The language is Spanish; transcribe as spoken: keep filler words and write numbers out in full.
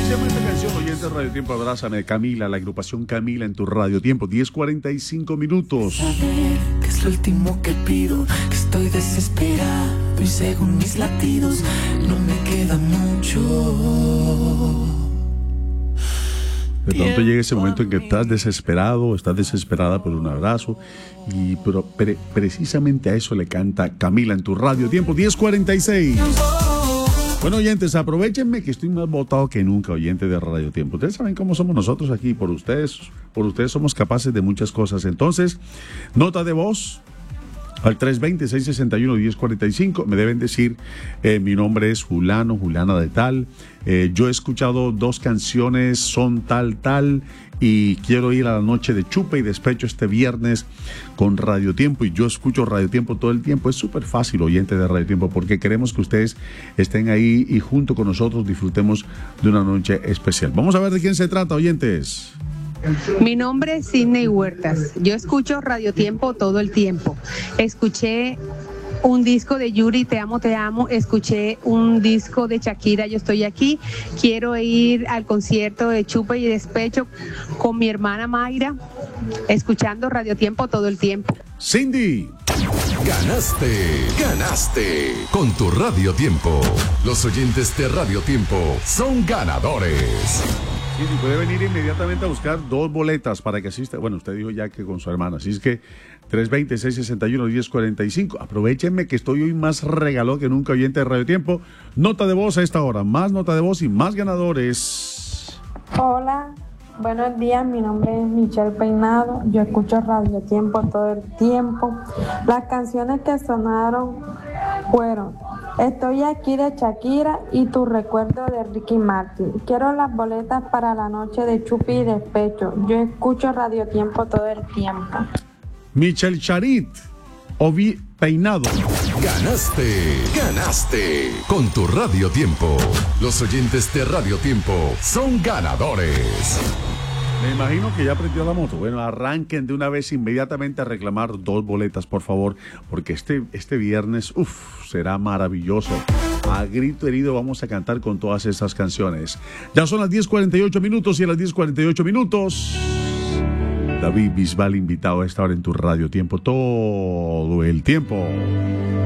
se llama esta canción, oyente Radio Tiempo? Abrázame, Camila, la agrupación Camila en tu Radio Tiempo, diez cuarenta y cinco minutos. Saber que es lo último que pido, que estoy desesperado y según mis latidos no me queda mucho. De pronto llega ese momento en que estás desesperado, estás desesperada por un abrazo, y pero pre, precisamente a eso le canta Camila en tu Radio Tiempo, diez cuarenta y seis. Bueno, oyentes, aprovechenme que estoy más votado que nunca, oyente de Radio Tiempo. Ustedes saben cómo somos nosotros aquí, por ustedes, por ustedes somos capaces de muchas cosas. Entonces, nota de voz al tres dos cero, seis seis uno, uno cero cuatro cinco. Me deben decir, eh, mi nombre es Julano, Julana de tal. Eh, yo he escuchado dos canciones, son tal, tal, y quiero ir a la noche de chupe y despecho este viernes con Radio Tiempo, y yo escucho Radio Tiempo todo el tiempo. Es súper fácil, oyente de Radio Tiempo, porque queremos que ustedes estén ahí y junto con nosotros disfrutemos de una noche especial. Vamos a ver de quién se trata, oyentes. Mi nombre es Sidney Huertas. Yo escucho Radio Tiempo todo el tiempo. Escuché un disco de Yuri, Te amo, te amo. Escuché un disco de Shakira, Yo estoy aquí. Quiero ir al concierto de Chupe y Despecho con mi hermana Mayra, escuchando Radio Tiempo todo el tiempo. Cindy. Ganaste, ganaste con tu Radio Tiempo. Los oyentes de Radio Tiempo son ganadores. Sí, sí, puede venir inmediatamente a buscar dos boletas para que asista. Bueno, usted dijo ya que con su hermana. Así es que tres dos cero, seis seis uno, uno cero cuatro cinco. Aprovechenme que estoy hoy más regalado que nunca, oyente de Radio Tiempo. Nota de voz a esta hora. Más nota de voz y más ganadores. Hola, buenos días. Mi nombre es Michelle Peinado. Yo escucho Radio Tiempo todo el tiempo. Las canciones que sonaron fueron Estoy aquí de Shakira y Tu recuerdo de Ricky Martin. Quiero las boletas para la noche de Chupi y Despecho. Yo escucho Radio Tiempo todo el tiempo. Michelle Charit, Ovi Peinado. Ganaste, ganaste con tu Radio Tiempo. Los oyentes de Radio Tiempo son ganadores. Me imagino que ya aprendió la moto. Bueno, arranquen de una vez inmediatamente a reclamar dos boletas, por favor, porque este, este viernes, uff, será maravilloso. A grito herido vamos a cantar con todas estas canciones. Ya son las diez cuarenta y ocho minutos y a las diez cuarenta y ocho minutos, David Bisbal invitado a esta hora en tu Radio Tiempo todo el tiempo.